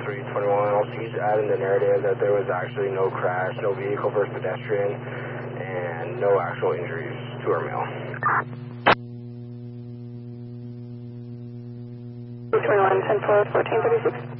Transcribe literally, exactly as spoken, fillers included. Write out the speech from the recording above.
three twenty-one. Also, you just add in the narrative that there was actually no crash, no vehicle versus pedestrian, and no actual injuries to our mail. twenty-one, ten four, fourteen thirty-six.